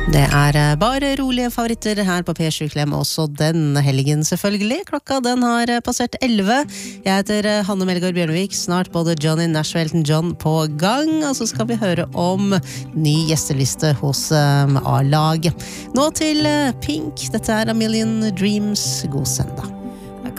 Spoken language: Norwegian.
Det bare rolige favoritter her på P7 Klem også den helgen selvfølgelig. Klokka den har passert 11. Jeg heter Hanne Melgaard Bjørnevik. Snart både Johnny Nash og Elton John på gang. Og så skal vi høre om ny gjesteliste hos A-lag. Nå til Pink. Dette A Million Dreams. God søndag.